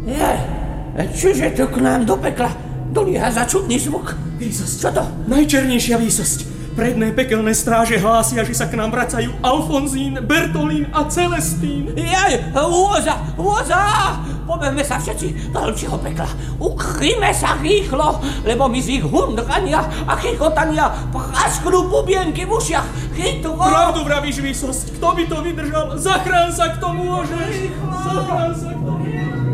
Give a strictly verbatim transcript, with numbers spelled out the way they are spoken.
Je, čiže to k nám do pekla dolieha za čudný zvuk. Výsosť. Čo to? Najčernejšia výsosť. Predné pekelné stráže hlásia, že sa k nám vracajú Alfonzín, Bertolín a Celestín. Jaj, úza, úza! Pobehme sa všetci do hlčieho pekla. Ukryme sa rýchlo, lebo mi z ich hundrania a chykotania prasknú bubienky v ušiach. Chytro! Pravdu vravíš, výsosť. Kto by to vydržal? Zachrán sa, kto môže. Zachrán sa, kto môže.